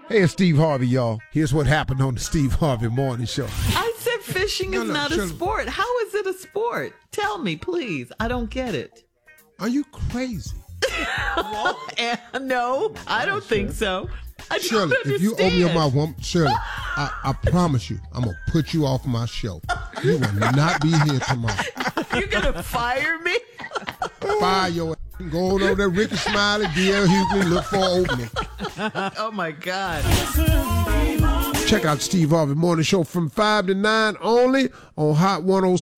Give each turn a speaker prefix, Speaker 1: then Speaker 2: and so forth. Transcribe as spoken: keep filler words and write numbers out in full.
Speaker 1: Hey, it's Steve Harvey, y'all. Here's what happened on the Steve Harvey Morning Show.
Speaker 2: I said fishing
Speaker 3: No,
Speaker 2: is
Speaker 3: no,
Speaker 2: not
Speaker 3: Shirley.
Speaker 2: a sport. How is it a sport? Tell me, please. I don't get it.
Speaker 3: Are you crazy?
Speaker 2: Eh, no, I don't think so. I don't
Speaker 3: Shirley,
Speaker 2: understand.
Speaker 3: if you open your mouth, one, Shirley, I, I promise you, I'm going to put you off my show. You will not be here tomorrow.
Speaker 2: You're going to fire me?
Speaker 3: Fire your ass. Go on over there, Ricky Smiley, D L Hughley, look for an opening.
Speaker 2: Oh, my God.
Speaker 1: Check out Steve Harvey Morning Show from five to nine only on Hot one oh